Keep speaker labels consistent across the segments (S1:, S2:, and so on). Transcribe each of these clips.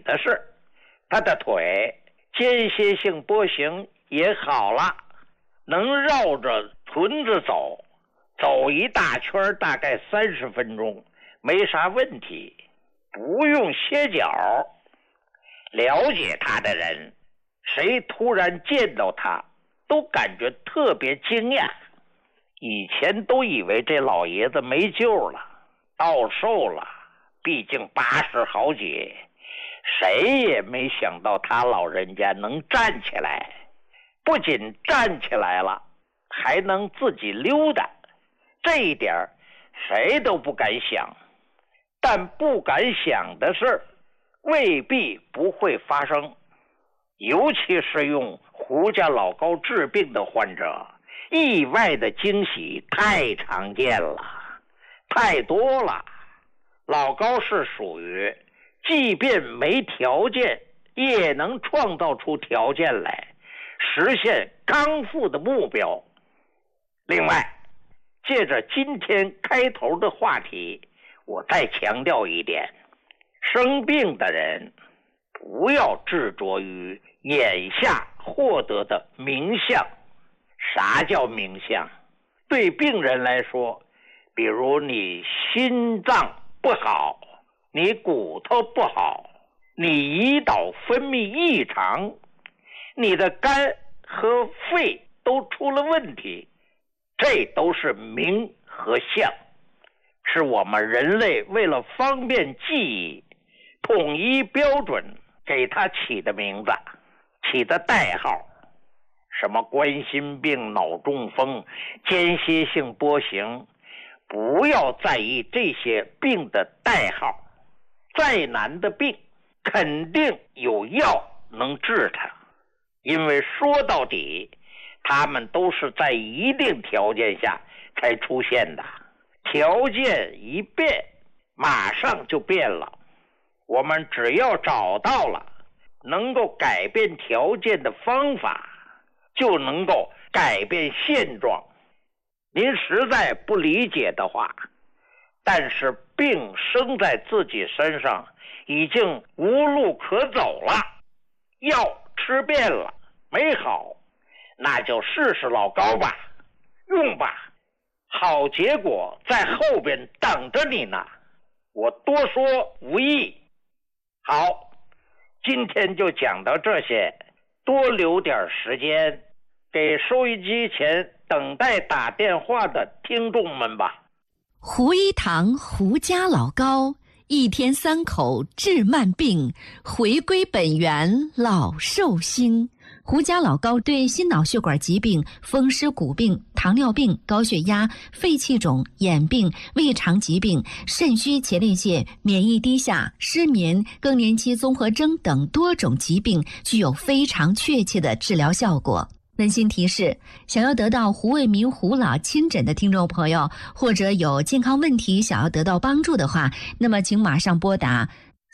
S1: 的是，他的腿间歇性波形也好了，能绕着屯子走一大圈，大概30分钟，没啥问题，不用歇脚。了解他的人，谁突然见到他，都感觉特别惊讶。以前都以为这老爷子没救了，到寿了，毕竟80好几，谁也没想到他老人家能站起来，不仅站起来了，还能自己溜达，这一点谁都不敢想。但不敢想的事未必不会发生，尤其是用胡家老高治病的患者，意外的惊喜太常见了，太多了。老高是属于即便没条件也能创造出条件来实现康复的目标。另外，借着今天开头的话题，我再强调一点，生病的人不要执着于眼下获得的名相。啥叫名相？对病人来说，比如你心脏不好，你骨头不好，你胰岛分泌异常，你的肝和肺都出了问题，这都是名和相，是我们人类为了方便记忆，统一标准给它起的名字，起的代号，什么冠心病、脑中风、间歇性波形，不要在意这些病的代号。再难的病肯定有药能治它，因为说到底他们都是在一定条件下才出现的，条件一变马上就变了。我们只要找到了能够改变条件的方法，就能够改变现状。您实在不理解的话，但是病生在自己身上，已经无路可走了，药吃遍了没好，那就试试老高吧，用吧，好结果在后边等着你呢。我多说无益。好，今天就讲到这些，多留点时间给收音机前等待打电话的听众们吧。
S2: 胡一堂胡家老高，一天3口治慢病，回归本源老寿星。胡家老高对心脑血管疾病、风湿骨病、糖尿病、高血压、肺气肿、眼病、胃肠疾病、肾虚前列腺、免疫低下、失眠、更年期综合征等多种疾病具有非常确切的治疗效果。温馨提示，想要得到胡卫民胡老亲诊的听众朋友，或者有健康问题想要得到帮助的话，那么请马上拨打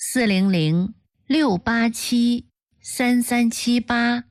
S2: 400-687-3378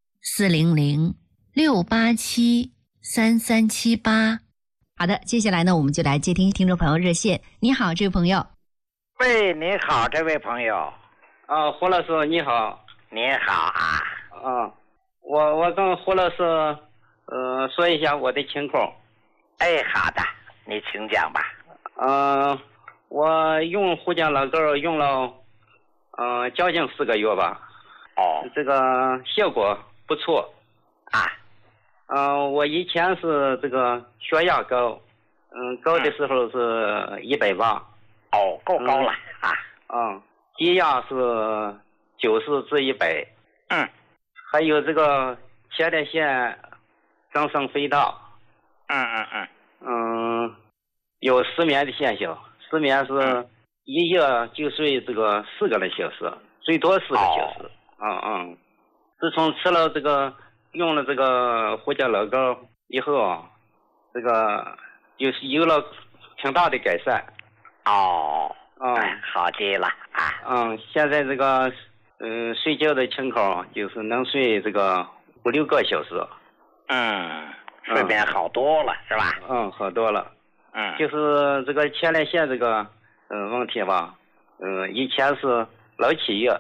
S2: 400-687-3378。好的，接下来呢，我们就来接听听众朋友热线。你好，这位朋友。
S1: 喂，你好，这位朋友。
S3: 胡老师你好。
S1: 你好啊。
S3: 我跟胡老师说一下我的情况。
S1: 哎，好的，你请讲吧。
S3: 我用胡家老高用了将近4个月吧。这个效果不错
S1: 啊。
S3: 我以前是这个血压高，高的时候是180。
S1: 够高了
S3: 低压是90至100。还有这个前列腺增生肥大。有失眠的现象，失眠是一夜就睡这个4个小时，最多4个小时。自从吃了用了这个胡家老高以后，这个就是有了挺大的改善。
S1: 好极了啊。
S3: 现在这个睡觉的情况就是能睡这个5-6个小时。
S1: 睡眠好多了是吧？
S3: 好多了。就是这个前列腺这个问题吧，以前是老起夜，